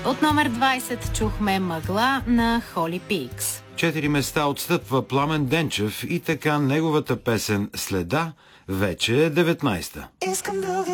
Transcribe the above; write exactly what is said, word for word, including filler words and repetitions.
От номер двайсет чухме Мъгла на Холи Пикс. Четири места отстъпва Пламен Денчев и така неговата песен Следа вече е деветнайсета.